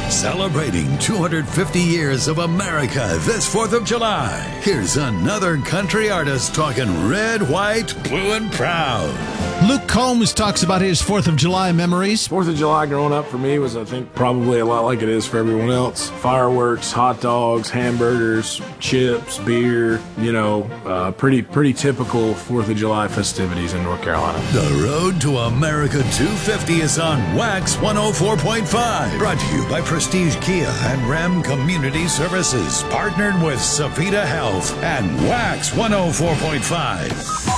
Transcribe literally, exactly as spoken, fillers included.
Celebrating two hundred fifty years of America this fourth of July. Here's another country artist talking red, white, blue, and proud. Luke Combs talks about his fourth of July memories. fourth of July growing up for me was, I think, probably a lot like it is for everyone else. Fireworks, hot dogs, hamburgers, chips, beer, you know, uh, pretty pretty typical fourth of July festivities in North Carolina. The road to America two fifty is on Wax one oh four point five. Brought to you by Prestige Kia and Ram Community Services. Partnered with Savita Health and Wax one oh four point five.